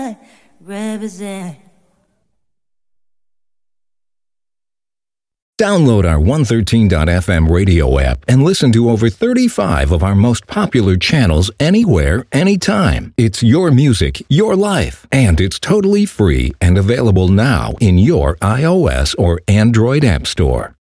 represent. Download our 113.fm radio app and listen to over 35 of our most popular channels anywhere, anytime. It's your music, your life, and it's totally free and available now in your iOS or Android app store.